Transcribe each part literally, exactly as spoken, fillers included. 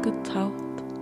aufgetaucht.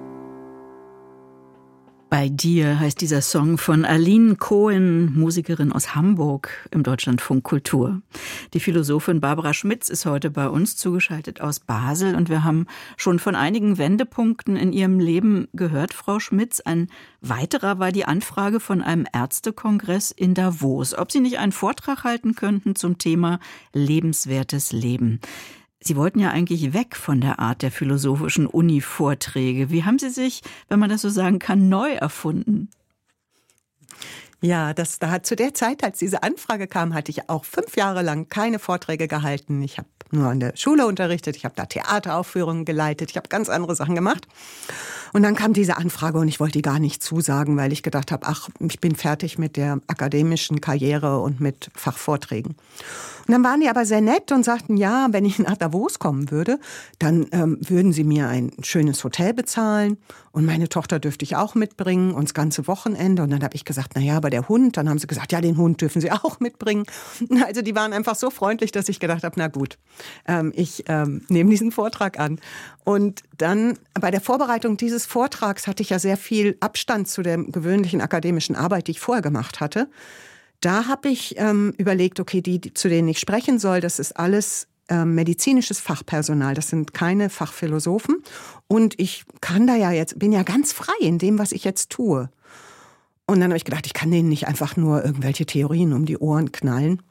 Bei dir heißt dieser Song von Aline Cohen, Musikerin aus Hamburg im Deutschlandfunk Kultur. Die Philosophin Barbara Schmitz ist heute bei uns zugeschaltet aus Basel und wir haben schon von einigen Wendepunkten in ihrem Leben gehört, Frau Schmitz. Ein weiterer war die Anfrage von einem Ärztekongress in Davos, ob Sie nicht einen Vortrag halten könnten zum Thema lebenswertes Leben. Sie wollten ja eigentlich weg von der Art der philosophischen Uni-Vorträge. Wie haben Sie sich, wenn man das so sagen kann, neu erfunden? Ja, das, da hat zu der Zeit, als diese Anfrage kam, hatte ich auch fünf Jahre lang keine Vorträge gehalten. Ich habe nur an der Schule unterrichtet, ich habe da Theateraufführungen geleitet, ich habe ganz andere Sachen gemacht. Und dann kam diese Anfrage und ich wollte die gar nicht zusagen, weil ich gedacht habe, ach, ich bin fertig mit der akademischen Karriere und mit Fachvorträgen. Und dann waren die aber sehr nett und sagten, ja, wenn ich nach Davos kommen würde, dann ähm, würden sie mir ein schönes Hotel bezahlen und meine Tochter dürfte ich auch mitbringen und das ganze Wochenende. Und dann habe ich gesagt, na ja, aber der Hund, dann haben sie gesagt, ja, den Hund dürfen sie auch mitbringen. Also die waren einfach so freundlich, dass ich gedacht habe, na gut, ähm, ich ähm, nehme diesen Vortrag an. Und dann bei der Vorbereitung dieses Vortrags hatte ich ja sehr viel Abstand zu der gewöhnlichen akademischen Arbeit, die ich vorher gemacht hatte. Da habe ich ähm, überlegt, okay, die, die, zu denen ich sprechen soll, das ist alles ähm, medizinisches Fachpersonal, das sind keine Fachphilosophen. Und ich kann da ja jetzt, bin ja ganz frei in dem, was ich jetzt tue. Und dann habe ich gedacht, ich kann denen nicht einfach nur irgendwelche Theorien um die Ohren knallen.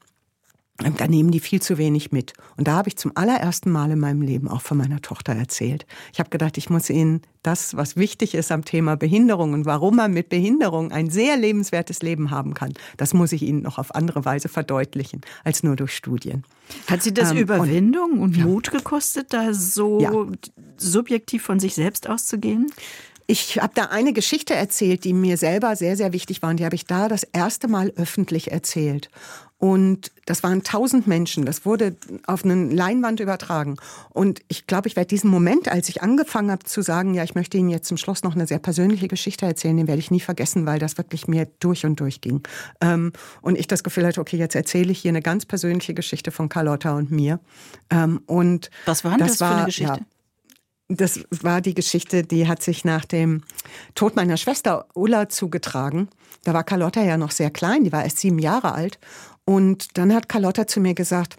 Da nehmen die viel zu wenig mit. Und da habe ich zum allerersten Mal in meinem Leben auch von meiner Tochter erzählt. Ich habe gedacht, ich muss ihnen das, was wichtig ist am Thema Behinderung und warum man mit Behinderung ein sehr lebenswertes Leben haben kann, das muss ich ihnen noch auf andere Weise verdeutlichen, als nur durch Studien. Hat Sie das ähm, Überwindung und, und ja. Mut gekostet, da so ja. subjektiv von sich selbst auszugehen? Ich habe da eine Geschichte erzählt, die mir selber sehr, sehr wichtig war. Und die habe ich da das erste Mal öffentlich erzählt. Und das waren tausend Menschen. Das wurde auf eine Leinwand übertragen. Und ich glaube, ich werde diesen Moment, als ich angefangen habe zu sagen, ja, ich möchte Ihnen jetzt zum Schluss noch eine sehr persönliche Geschichte erzählen, den werde ich nie vergessen, weil das wirklich mir durch und durch ging. Ähm, und ich das Gefühl hatte, okay, jetzt erzähle ich hier eine ganz persönliche Geschichte von Carlotta und mir. Ähm, und was war denn das, das war, für eine Geschichte? Ja, das war die Geschichte, die hat sich nach dem Tod meiner Schwester Ulla zugetragen. Da war Carlotta ja noch sehr klein, die war erst sieben Jahre alt. Und dann hat Carlotta zu mir gesagt,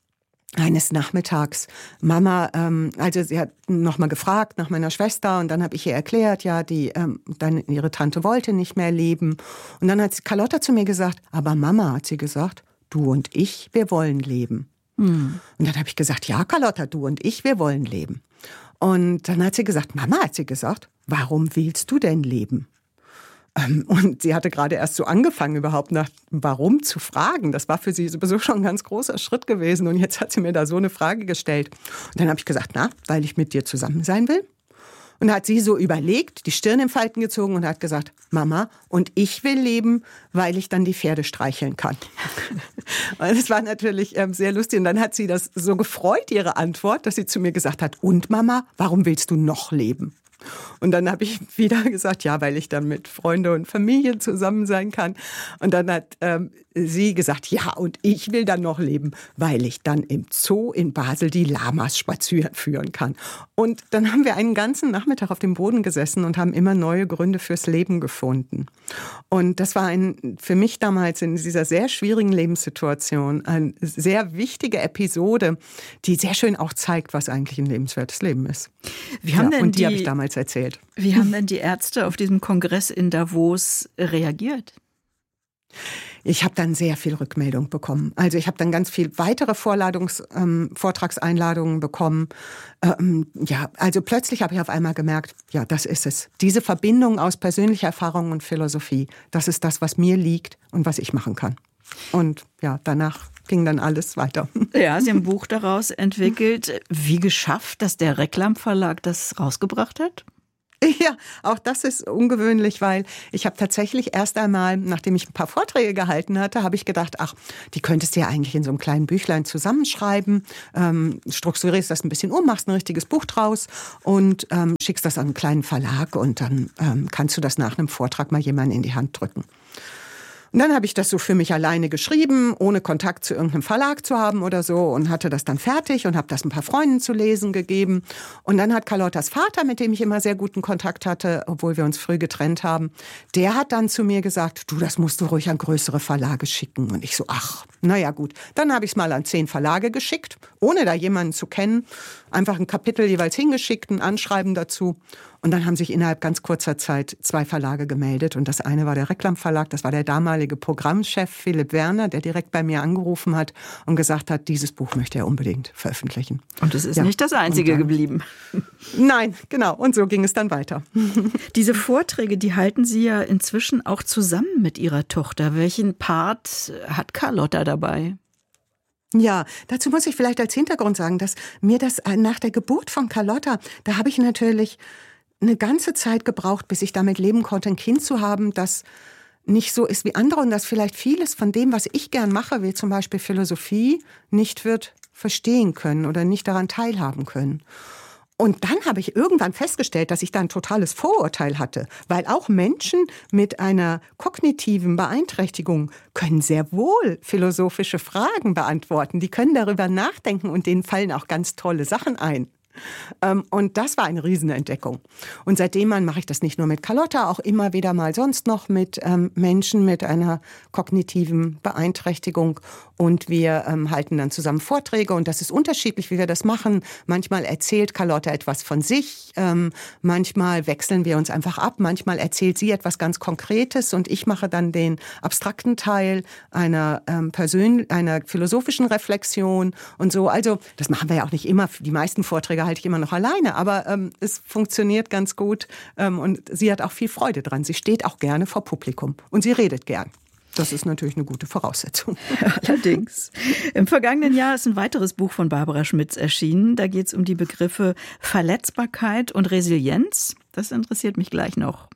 eines Nachmittags, Mama, ähm, also sie hat nochmal gefragt nach meiner Schwester und dann habe ich ihr erklärt, ja, die, ähm, dann ihre Tante wollte nicht mehr leben. Und dann hat Carlotta zu mir gesagt, aber Mama, hat sie gesagt, du und ich, wir wollen leben. Mhm. Und dann habe ich gesagt, ja, Carlotta, du und ich, wir wollen leben. Und dann hat sie gesagt, Mama, hat sie gesagt, warum willst du denn leben? Und sie hatte gerade erst so angefangen, überhaupt nach warum zu fragen. Das war für sie sowieso schon ein ganz großer Schritt gewesen. Und jetzt hat sie mir da so eine Frage gestellt. Und dann habe ich gesagt, na, weil ich mit dir zusammen sein will. Und dann hat sie so überlegt, die Stirn in Falten gezogen und hat gesagt, Mama, und ich will leben, weil ich dann die Pferde streicheln kann. Und das war natürlich ähm, sehr lustig. Und dann hat sie das so gefreut, ihre Antwort, dass sie zu mir gesagt hat, und Mama, warum willst du noch leben? Und dann habe ich wieder gesagt, ja, weil ich dann mit Freunden und Familie zusammen sein kann. Und dann hat ähm, sie gesagt, ja, und ich will dann noch leben, weil ich dann im Zoo in Basel die Lamas spazieren führen kann. Und dann haben wir einen ganzen Nachmittag auf dem Boden gesessen und haben immer neue Gründe fürs Leben gefunden. Und das war ein, für mich damals in dieser sehr schwierigen Lebenssituation eine sehr wichtige Episode, die sehr schön auch zeigt, was eigentlich ein lebenswertes Leben ist. Wie haben ja, denn und die, die habe ich damals erzählt. Wie haben denn die Ärzte auf diesem Kongress in Davos reagiert? Ich habe dann sehr viel Rückmeldung bekommen. Also ich habe dann ganz viel weitere Vorladungs-, ähm, Vortragseinladungen bekommen. Ähm, ja, also plötzlich habe ich auf einmal gemerkt, ja, das ist es. Diese Verbindung aus persönlicher Erfahrung und Philosophie, das ist das, was mir liegt und was ich machen kann. Und ja, danach ging dann alles weiter. Ja, Sie haben ein Buch daraus entwickelt. Wie geschafft, dass der Reklam Verlag das rausgebracht hat? Ja, auch das ist ungewöhnlich, weil ich habe tatsächlich erst einmal, nachdem ich ein paar Vorträge gehalten hatte, habe ich gedacht, ach, die könntest du ja eigentlich in so einem kleinen Büchlein zusammenschreiben, ähm, strukturierst das ein bisschen um, machst ein richtiges Buch draus und ähm, schickst das an einen kleinen Verlag und dann ähm, kannst du das nach einem Vortrag mal jemandem in die Hand drücken. Und dann habe ich das so für mich alleine geschrieben, ohne Kontakt zu irgendeinem Verlag zu haben oder so und hatte das dann fertig und habe das ein paar Freunden zu lesen gegeben. Und dann hat Carlottas Vater, mit dem ich immer sehr guten Kontakt hatte, obwohl wir uns früh getrennt haben, der hat dann zu mir gesagt, du, das musst du ruhig an größere Verlage schicken. Und ich so, ach, naja gut. Dann habe ich es mal an zehn Verlage geschickt, ohne da jemanden zu kennen. Einfach ein Kapitel jeweils hingeschickt, ein Anschreiben dazu. Und dann haben sich innerhalb ganz kurzer Zeit zwei Verlage gemeldet. Und das eine war der Reklam Verlag, das war der damalige Programmchef Philipp Werner, der direkt bei mir angerufen hat und gesagt hat, dieses Buch möchte er unbedingt veröffentlichen. Und es ist ja nicht das einzige dann geblieben. Nein, genau. Und so ging es dann weiter. Diese Vorträge, die halten Sie ja inzwischen auch zusammen mit Ihrer Tochter. Welchen Part hat Carlotta dabei? Ja, dazu muss ich vielleicht als Hintergrund sagen, dass mir das nach der Geburt von Carlotta, da habe ich natürlich eine ganze Zeit gebraucht, bis ich damit leben konnte, ein Kind zu haben, das nicht so ist wie andere und das vielleicht vieles von dem, was ich gern mache, wie zum Beispiel Philosophie, nicht wird verstehen können oder nicht daran teilhaben können. Und dann habe ich irgendwann festgestellt, dass ich da ein totales Vorurteil hatte, weil auch Menschen mit einer kognitiven Beeinträchtigung können sehr wohl philosophische Fragen beantworten. Die können darüber nachdenken und denen fallen auch ganz tolle Sachen ein. Und das war eine Riesenentdeckung. Und seitdem mache ich das nicht nur mit Carlotta, auch immer wieder mal sonst noch mit ähm, Menschen mit einer kognitiven Beeinträchtigung. Und wir ähm, halten dann zusammen Vorträge und das ist unterschiedlich, wie wir das machen. Manchmal erzählt Carlotta etwas von sich, ähm, manchmal wechseln wir uns einfach ab, manchmal erzählt sie etwas ganz Konkretes und ich mache dann den abstrakten Teil einer, ähm, Persön- einer philosophischen Reflexion und so. Also das machen wir ja auch nicht immer, die meisten Vorträge halte ich immer noch alleine, aber ähm, es funktioniert ganz gut ähm, und sie hat auch viel Freude dran. Sie steht auch gerne vor Publikum und sie redet gern. Das ist natürlich eine gute Voraussetzung. Allerdings. Im vergangenen Jahr ist ein weiteres Buch von Barbara Schmitz erschienen. Da geht es um die Begriffe Verletzbarkeit und Resilienz. Das interessiert mich gleich noch.